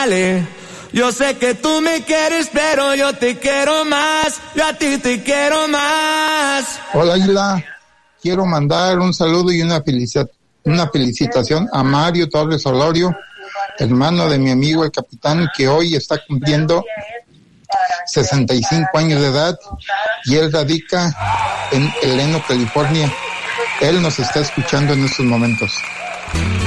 vale. Yo sé que tú me quieres, pero yo te quiero más. Yo a ti te quiero más. Hola, Águila. Quiero mandar un saludo y una felicitación a Mario Torres Olorio, hermano de mi amigo el capitán, que hoy está cumpliendo 65 años de edad y él radica en Heleno, California. Él nos está escuchando en estos momentos.